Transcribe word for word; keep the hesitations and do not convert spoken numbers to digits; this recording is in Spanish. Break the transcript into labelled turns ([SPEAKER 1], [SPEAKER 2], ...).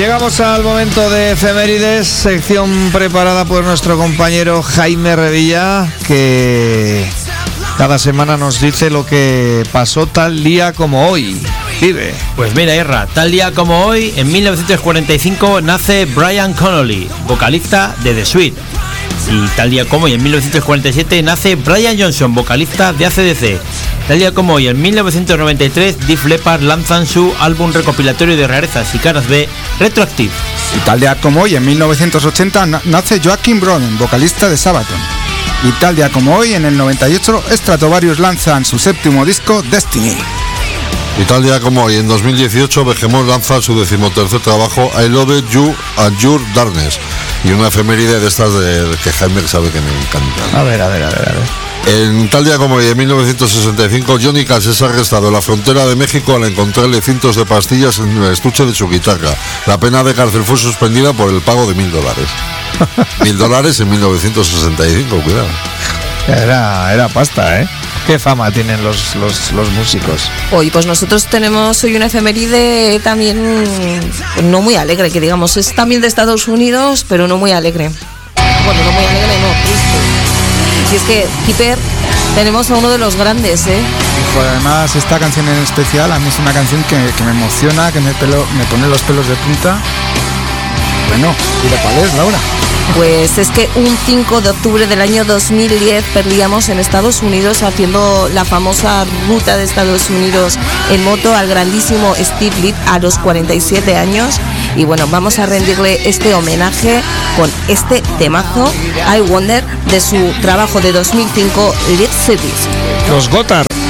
[SPEAKER 1] Llegamos al momento de efemérides, sección preparada por nuestro compañero Jaime Revilla, que cada semana nos dice lo que pasó tal día como hoy. Vive.
[SPEAKER 2] Pues mira, Irra, tal día como hoy, en mil novecientos cuarenta y cinco, nace Brian Connolly, vocalista de The Sweet. Y tal día como hoy, en mil novecientos cuarenta y siete, nace Brian Johnson, vocalista de A C D C. Tal día como hoy, en mil novecientos noventa y tres, Def Leppard lanzan su álbum recopilatorio de rarezas y caras B, Retroactive.
[SPEAKER 3] Y tal día como hoy, en mil novecientos ochenta, nace Joachim Broden, vocalista de Sabaton. Y tal día como hoy, en el noventa y ocho, Stratovarius lanzan su séptimo disco, Destiny.
[SPEAKER 4] Y tal día como hoy, en dos mil dieciocho, Behemoth lanza su decimotercer trabajo, I Love You and Your Darkness. Y una efeméride de estas de, de que Jaime sabe que me encanta.
[SPEAKER 1] A ver, a ver, a ver, a ver.
[SPEAKER 4] En tal día como hoy, en mil novecientos sesenta y cinco, Johnny Cash es arrestado en la frontera de México al encontrarle cientos de pastillas en el estuche de su guitarra. La pena de cárcel fue suspendida por el pago de mil dólares. Mil dólares en mil novecientos sesenta y cinco, cuidado.
[SPEAKER 1] Era, era pasta, ¿eh? ¿Qué fama tienen los, los, los músicos?
[SPEAKER 5] Hoy, pues nosotros tenemos hoy una efeméride también no muy alegre, que digamos, es también de Estados Unidos, pero no muy alegre. Bueno, no muy alegre, no, triste. Y es que, Kipper, tenemos a uno de los grandes, ¿eh?
[SPEAKER 3] Hijo, además, esta canción en especial, a mí es una canción que, que me emociona, que me, pelo, me pone los pelos de punta. Bueno, ¿y de cuál es, Laura?
[SPEAKER 5] Pues es que un cinco de octubre del año dos mil diez perdíamos en Estados Unidos, haciendo la famosa ruta de Estados Unidos en moto, al grandísimo Steve Litt a los cuarenta y siete años. Y bueno, vamos a rendirle este homenaje con este temazo, I Wonder, de su trabajo de dos mil cinco, Lead Cities.
[SPEAKER 1] Los Gotthard.